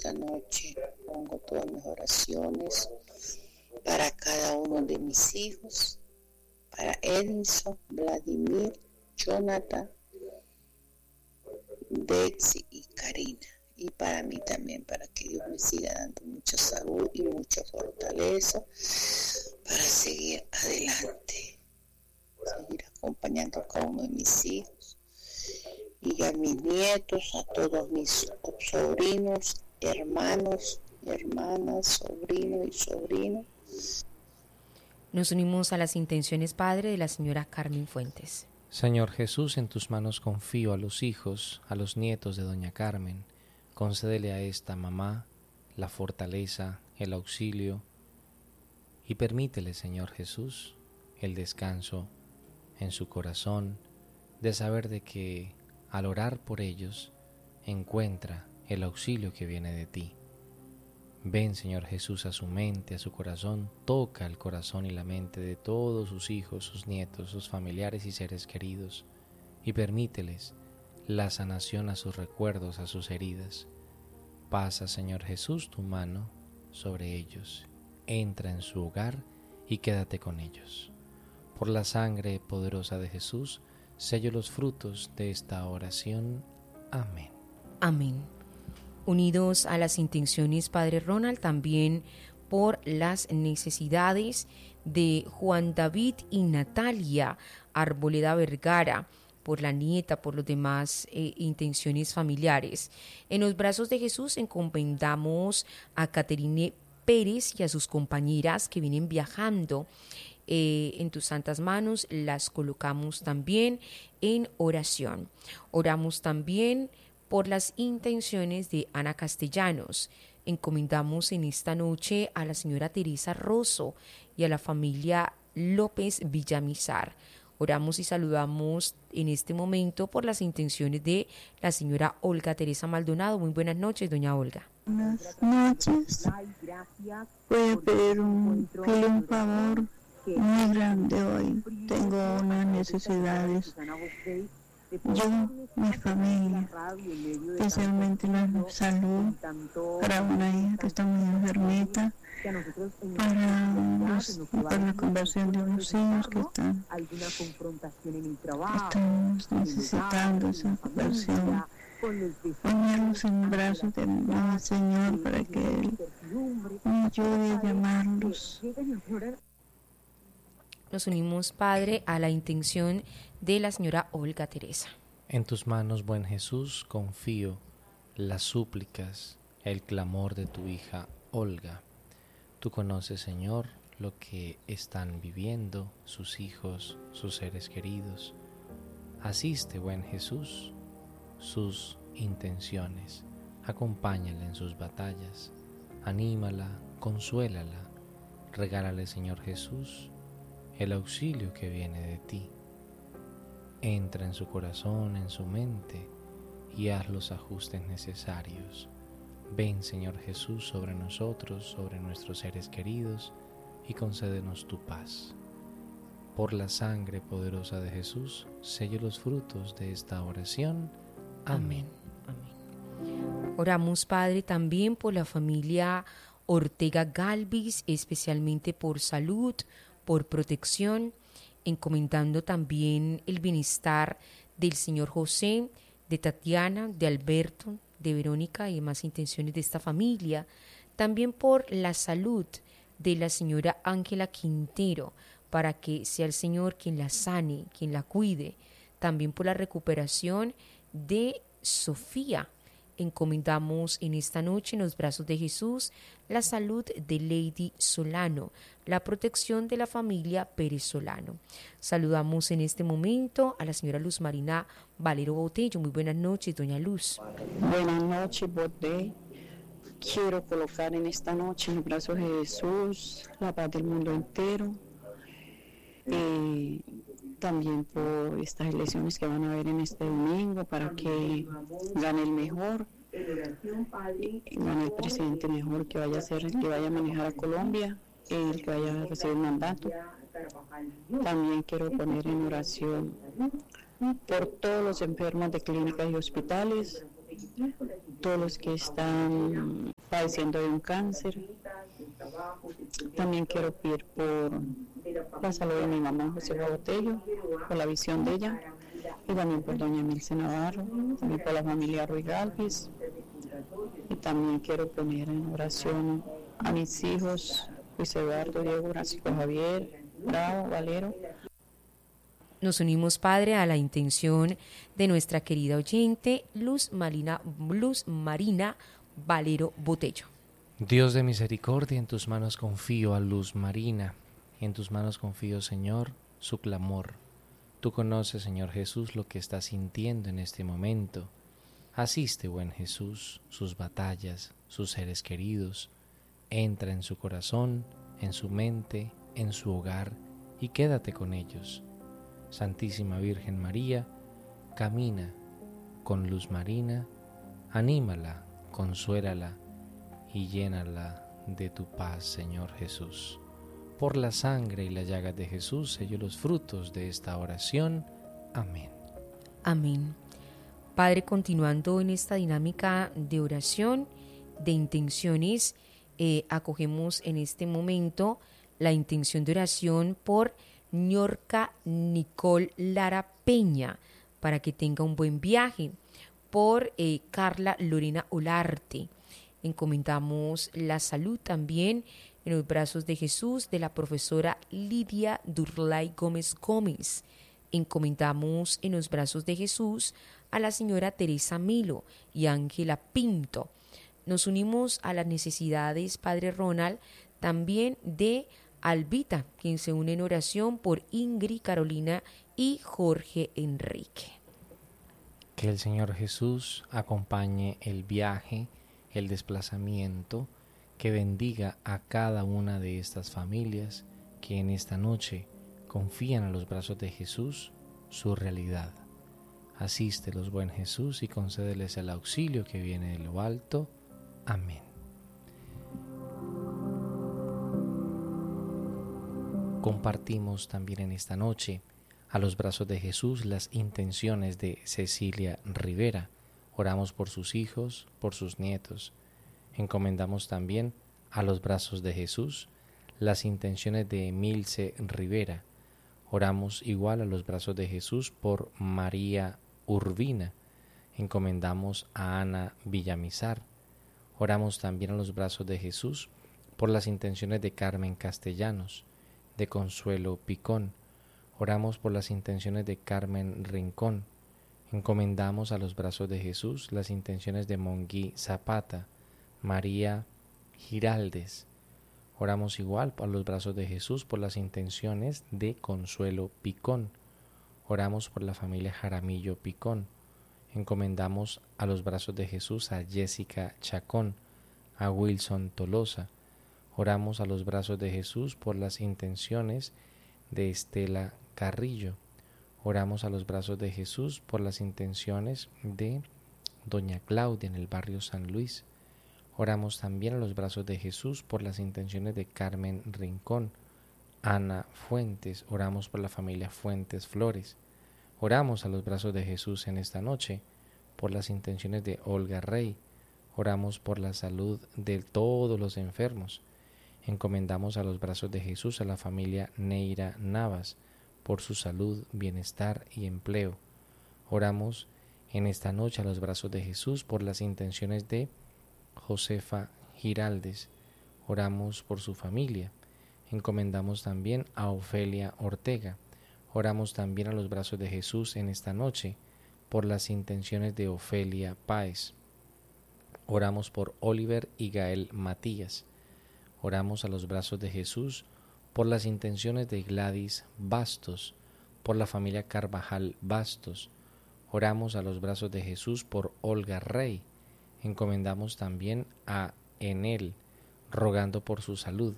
esta noche pongo todas mis oraciones para cada uno de mis hijos, para Enzo, Vladimir, Jonathan, Dexy y Karina. Y para mí también, para que Dios me siga dando mucha salud y mucha fortaleza para seguir adelante, seguir acompañando a cada uno de mis hijos y a mis nietos, a todos mis sobrinos, hermanos, hermanas, sobrinos y sobrinas. Nos unimos a las intenciones, Padre, de la señora Carmen Fuentes. Señor Jesús, en tus manos confío a los hijos, a los nietos de doña Carmen. Concédele a esta mamá la fortaleza, el auxilio y permítele, Señor Jesús, el descanso en su corazón de saber de que al orar por ellos encuentra el auxilio que viene de ti. Ven, Señor Jesús, a su mente, a su corazón, toca el corazón y la mente de todos sus hijos, sus nietos, sus familiares y seres queridos, y permíteles la sanación a sus recuerdos, a sus heridas. Pasa, Señor Jesús, tu mano sobre ellos, entra en su hogar y quédate con ellos. Por la sangre poderosa de Jesús, sello los frutos de esta oración. Amén. Amén. Unidos a las intenciones, Padre Ronald, también por las necesidades de Juan David y Natalia Arboleda Vergara, por la nieta, por los demás intenciones familiares. En los brazos de Jesús encomendamos a Caterine Pérez y a sus compañeras que vienen viajando. En tus santas manos las colocamos también en oración. Oramos también por las intenciones de Ana Castellanos. Encomendamos en esta noche a la señora Teresa Rosso y a la familia López Villamizar. Oramos y saludamos en este momento por las intenciones de la señora Olga Teresa Maldonado. Muy buenas noches, doña Olga. Buenas noches. Voy a pedir un favor muy grande hoy. Tengo unas necesidades. Yo, mi familia, especialmente la salud, para una hija que está muy enfermita, para la conversión de los hijos que estamos necesitando esa conversión. Ponerlos en brazos del Señor para que Él me ayude a llamarlos. Nos unimos, Padre, a la intención de la señora Olga Teresa. En tus manos, buen Jesús, confío las súplicas, el clamor de tu hija Olga. Tú conoces, Señor, lo que están viviendo sus hijos, sus seres queridos. Asiste, buen Jesús, sus intenciones. Acompáñala en sus batallas. Anímala, consuélala. Regálale, Señor Jesús, el auxilio que viene de ti. Entra en su corazón, en su mente y haz los ajustes necesarios. Ven, Señor Jesús, sobre nosotros, sobre nuestros seres queridos y concédenos tu paz. Por la sangre poderosa de Jesús, sello los frutos de esta oración. Amén. Amén. Oramos, Padre, también por la familia Ortega Galvis, especialmente por salud, por protección, encomendando también el bienestar del señor José, de Tatiana, de Alberto, de Verónica y demás intenciones de esta familia. También por la salud de la señora Ángela Quintero, para que sea el Señor quien la sane, quien la cuide. También por la recuperación de Sofía. Encomendamos en esta noche en los brazos de Jesús la salud de Lady Solano, la protección de la familia Pérez Solano. Saludamos en este momento a la señora Luz Marina Valero Botello. Muy buenas noches, doña Luz. Buenas noches, Botello. Quiero colocar en esta noche en los brazos de Jesús la paz del mundo entero. También por estas elecciones que van a haber en este domingo, para que gane el mejor, gane el presidente mejor, que vaya a ser el que vaya a manejar a Colombia, el que vaya a recibir mandato. También quiero poner en oración por todos los enfermos de clínicas y hospitales, todos los que están padeciendo de un cáncer. También quiero pedir por la salud de mi mamá, Josefa Botello, por la visión de ella, y también por doña Milce Navarro, también por la familia Ruiz Galvis. Y también quiero poner en oración a mis hijos, Luis Eduardo, Diego, Francisco Javier, Bravo, Valero. Nos unimos, Padre, a la intención de nuestra querida oyente Luz Marina Valero Botello. Dios de misericordia, en tus manos confío a Luz Marina, en tus manos confío, Señor, su clamor. Tú conoces, Señor Jesús, lo que está sintiendo en este momento. Asiste, buen Jesús, sus batallas, sus seres queridos. Entra en su corazón, en su mente, en su hogar y quédate con ellos. Santísima Virgen María, camina con Luz Marina, anímala, consuélala y llénala de tu paz, Señor Jesús. Por la sangre y la llaga de Jesús sello los frutos de esta oración. Amén. Amén. Padre, continuando en esta dinámica de oración, de intenciones, acogemos en este momento la intención de oración por Ñorca Nicole Lara Peña, para que tenga un buen viaje. Por Carla Lorena Olarte. Encomendamos la salud también en los brazos de Jesús de la profesora Lidia Durlay Gómez Gómez. Encomendamos en los brazos de Jesús a la señora Teresa Milo y Ángela Pinto. Nos unimos a las necesidades, Padre Ronald, también de Albita, quien se une en oración por Ingrid Carolina y Jorge Enrique. Que el Señor Jesús acompañe el viaje, el desplazamiento, que bendiga a cada una de estas familias que en esta noche confían a los brazos de Jesús su realidad. Asístelos, buen Jesús, y concédeles el auxilio que viene de lo alto. Amén. Compartimos también en esta noche a los brazos de Jesús las intenciones de Cecilia Rivera. Oramos por sus hijos, por sus nietos. Encomendamos también a los brazos de Jesús las intenciones de Milce Rivera. Oramos igual a los brazos de Jesús por María Urbina. Encomendamos a Ana Villamizar. Oramos también a los brazos de Jesús por las intenciones de Carmen Castellanos, de Consuelo Picón. Oramos por las intenciones de Carmen Rincón. Encomendamos a los brazos de Jesús las intenciones de Mongui Zapata, María Giraldes. Oramos igual a los brazos de Jesús por las intenciones de Consuelo Picón. Oramos por la familia Jaramillo Picón. Encomendamos a los brazos de Jesús a Jessica Chacón, a Wilson Tolosa. Oramos a los brazos de Jesús por las intenciones de Estela Carrillo. Oramos a los brazos de Jesús por las intenciones de doña Claudia en el barrio San Luis. Oramos también a los brazos de Jesús por las intenciones de Carmen Rincón, Ana Fuentes. Oramos por la familia Fuentes Flores. Oramos a los brazos de Jesús en esta noche por las intenciones de Olga Rey. Oramos por la salud de todos los enfermos. Encomendamos a los brazos de Jesús a la familia Neira Navas por su salud, bienestar y empleo. Oramos en esta noche a los brazos de Jesús por las intenciones de Josefa Giraldes. Oramos por su familia. Encomendamos también a Ofelia Ortega. Oramos también a los brazos de Jesús en esta noche por las intenciones de Ofelia Páez. Oramos por Oliver y Gael Matías. Oramos a los brazos de Jesús por las intenciones de Gladys Bastos, por la familia Carvajal Bastos. Oramos a los brazos de Jesús por Olga Rey. Encomendamos también a Enel, rogando por su salud.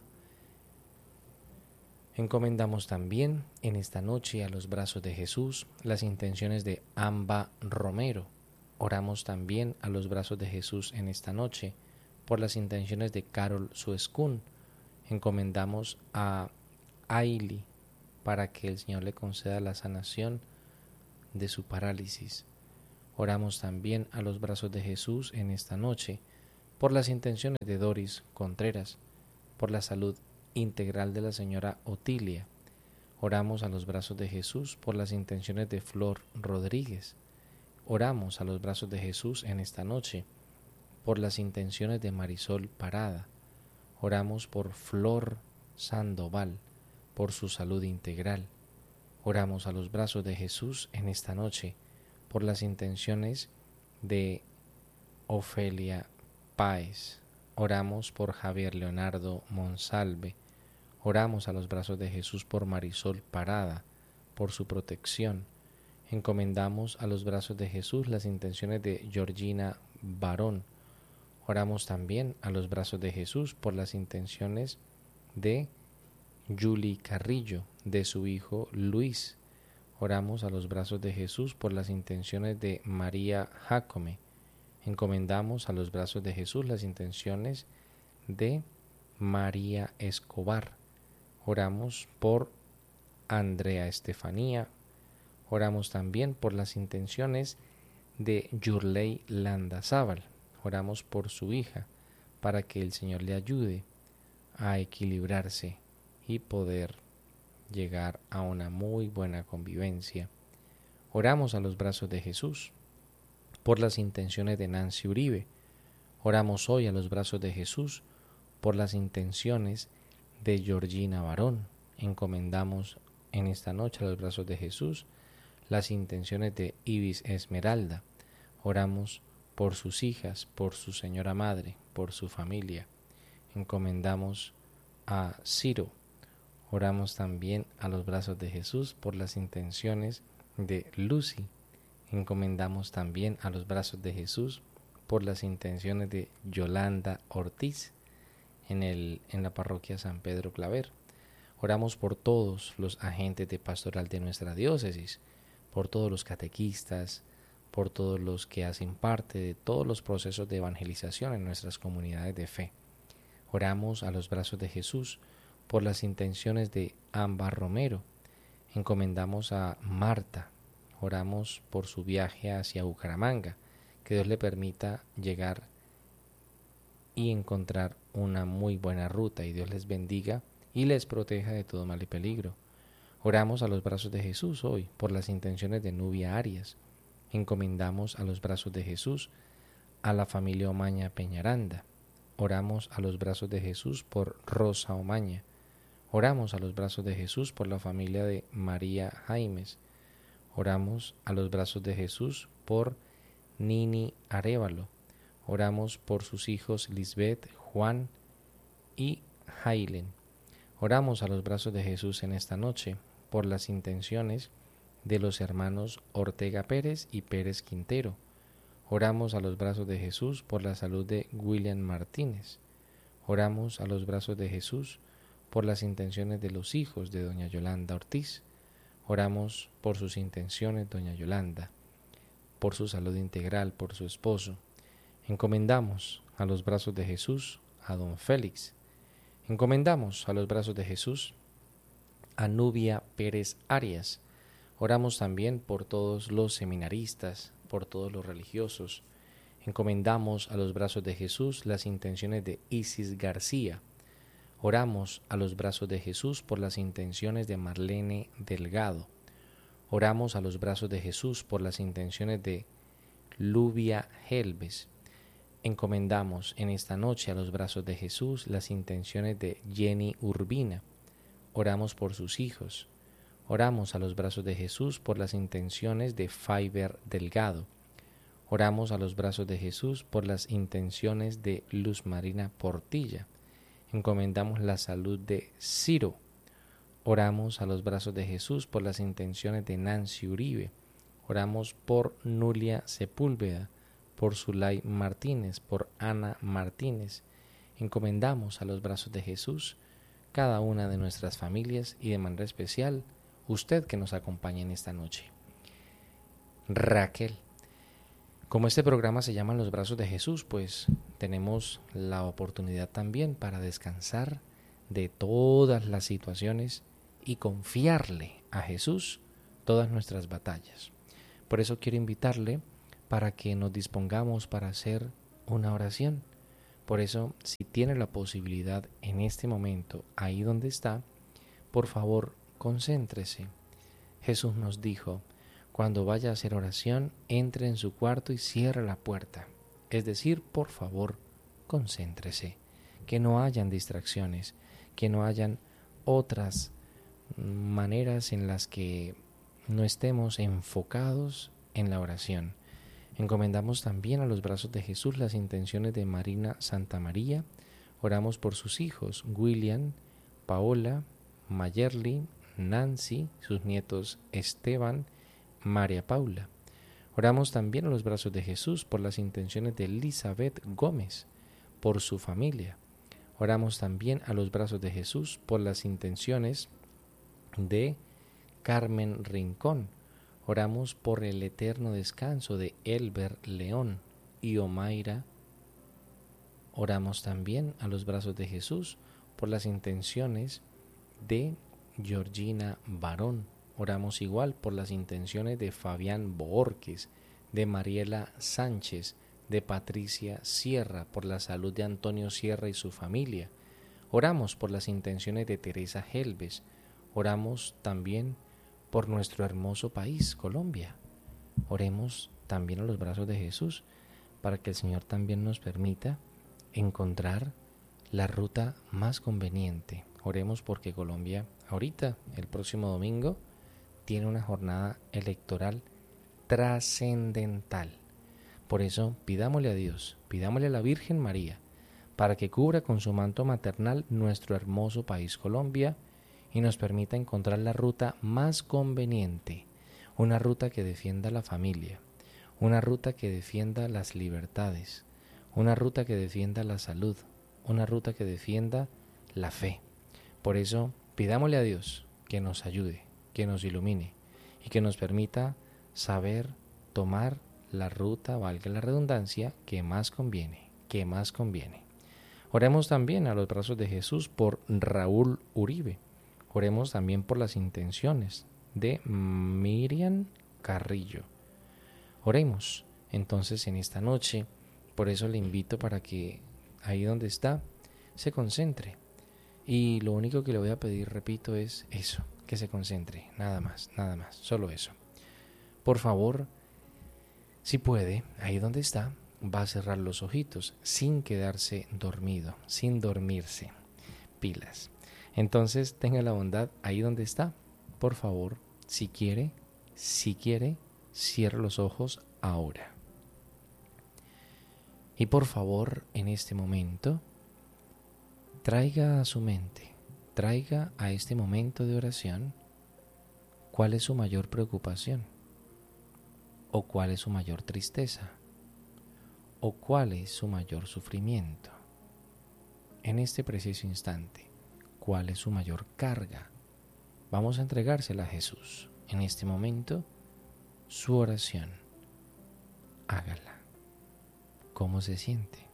Encomendamos también en esta noche a los brazos de Jesús las intenciones de Amba Romero. Oramos también a los brazos de Jesús en esta noche por las intenciones de Carol Suescún. Encomendamos a Aili para que el Señor le conceda la sanación de su parálisis. Oramos también a los brazos de Jesús en esta noche por las intenciones de Doris Contreras, por la salud integral de la señora Otilia. Oramos a los brazos de Jesús por las intenciones de Flor Rodríguez. Oramos a los brazos de Jesús en esta noche por las intenciones de Marisol Parada. Oramos por Flor Sandoval, por su salud integral. Oramos a los brazos de Jesús en esta noche por las intenciones de Ofelia Páez. Oramos por Javier Leonardo Monsalve. Oramos a los brazos de Jesús por Marisol Parada, por su protección. Encomendamos a los brazos de Jesús las intenciones de Georgina Barón. Oramos también a los brazos de Jesús por las intenciones de Julie Carrillo, de su hijo Luis. Oramos a los brazos de Jesús por las intenciones de María Jacome. Encomendamos a los brazos de Jesús las intenciones de María Escobar. Oramos por Andrea Estefanía. Oramos también por las intenciones de Yurley Landazábal. Oramos por su hija para que el Señor le ayude a equilibrarse y poder llegar a una muy buena convivencia. Oramos a los brazos de Jesús por las intenciones de Nancy Uribe. Oramos hoy a los brazos de Jesús por las intenciones de Georgina Barón. Encomendamos en esta noche a los brazos de Jesús las intenciones de Ibis Esmeralda. Oramos por sus hijas, por su señora madre, por su familia. Encomendamos a Ciro. Oramos también a los brazos de Jesús por las intenciones de Lucy. Encomendamos también a los brazos de Jesús por las intenciones de Yolanda Ortiz en la parroquia San Pedro Claver. Oramos por todos los agentes de pastoral de nuestra diócesis, por todos los catequistas, por todos los que hacen parte de todos los procesos de evangelización en nuestras comunidades de fe. Oramos a los brazos de Jesús por las intenciones de Ámbar Romero. Encomendamos a Marta. Oramos por su viaje hacia Bucaramanga, que Dios le permita llegar y encontrar una muy buena ruta, y Dios les bendiga y les proteja de todo mal y peligro. Oramos a los brazos de Jesús hoy por las intenciones de Nubia Arias. Encomendamos a los brazos de Jesús a la familia Omaña Peñaranda. Oramos a los brazos de Jesús por Rosa Omaña. Oramos a los brazos de Jesús por la familia de María Jaimes. Oramos a los brazos de Jesús por Nini Arévalo. Oramos por sus hijos Lisbeth, Juan y Jailen. Oramos a los brazos de Jesús en esta noche por las intenciones de los hermanos Ortega Pérez y Pérez Quintero. Oramos a los brazos de Jesús por la salud de William Martínez. Oramos a los brazos de Jesús por las intenciones de los hijos de doña Yolanda Ortiz. Oramos por sus intenciones, doña Yolanda, por su salud integral, por su esposo. Encomendamos a los brazos de Jesús a don Félix. Encomendamos a los brazos de Jesús a Nubia Pérez Arias. Oramos también por todos los seminaristas, por todos los religiosos. Encomendamos a los brazos de Jesús las intenciones de Isis García. Oramos a los brazos de Jesús por las intenciones de Marlene Delgado. Oramos a los brazos de Jesús por las intenciones de Lubia Helves. Encomendamos en esta noche a los brazos de Jesús las intenciones de Jenny Urbina. Oramos por sus hijos. Oramos a los brazos de Jesús por las intenciones de Fiber Delgado. Oramos a los brazos de Jesús por las intenciones de Luz Marina Portilla. Encomendamos la salud de Ciro. Oramos a los brazos de Jesús por las intenciones de Nancy Uribe. Oramos por Nulia Sepúlveda, por Zulay Martínez, por Ana Martínez. Encomendamos a los brazos de Jesús cada una de nuestras familias y de manera especial usted que nos acompaña en esta noche. Raquel, como este programa se llama Los Brazos de Jesús, pues tenemos la oportunidad también para descansar de todas las situaciones y confiarle a Jesús todas nuestras batallas. Por eso quiero invitarle para que nos dispongamos para hacer una oración, Por eso, si tiene la posibilidad en este momento, ahí donde está, por favor, concéntrese. Jesús nos dijo, cuando vaya a hacer oración, entre en su cuarto y cierre la puerta. Es decir, por favor, concéntrese, que no hayan distracciones, que no hayan otras maneras en las que no estemos enfocados en la oración. Encomendamos también a los brazos de Jesús las intenciones de Marina Santa María. Oramos por sus hijos, William, Paola, Mayerly, Nancy, sus nietos Esteban, María Paula. Oramos también a los brazos de Jesús por las intenciones de Elizabeth Gómez, por su familia. Oramos también a los brazos de Jesús por las intenciones de Carmen Rincón. Oramos por el eterno descanso de Elber León y Omaira. Oramos también a los brazos de Jesús por las intenciones de Georgina Barón. Oramos igual por las intenciones de Fabián Boorques, de Mariela Sánchez, de Patricia Sierra, por la salud de Antonio Sierra y su familia. Oramos por las intenciones de Teresa Helves. Oramos también por nuestro hermoso país, Colombia. Oremos también a los brazos de Jesús para que el Señor también nos permita encontrar la ruta más conveniente. Oremos porque Colombia ahorita, el próximo domingo, tiene una jornada electoral trascendental. Por eso pidámosle a Dios, pidámosle a la Virgen María, para que cubra con su manto maternal nuestro hermoso país Colombia y nos permita encontrar la ruta más conveniente, una ruta que defienda la familia, una ruta que defienda las libertades, una ruta que defienda la salud, una ruta que defienda la fe. Por eso pidámosle a Dios que nos ayude, que nos ilumine y que nos permita saber tomar la ruta, valga la redundancia, que más conviene, que más conviene. Oremos también a los brazos de Jesús por Raúl Uribe. Oremos también por las intenciones de Miriam Carrillo. Oremos entonces en esta noche. Por eso le invito para que ahí donde está se concentre. Y lo único que le voy a pedir, repito, es eso, que se concentre, nada más, solo eso. Por favor, si puede, ahí donde está, va a cerrar los ojitos sin quedarse dormido, sin dormirse. Pilas. Entonces tenga la bondad ahí donde está. Por favor, si quiere, cierre los ojos ahora. Y por favor, en este momento, traiga a su mente, traiga a este momento de oración, ¿cuál es su mayor preocupación? ¿O cuál es su mayor tristeza? ¿O cuál es su mayor sufrimiento? En este preciso instante, ¿cuál es su mayor carga? Vamos a entregársela a Jesús. En este momento, su oración, hágala. ¿Cómo se siente?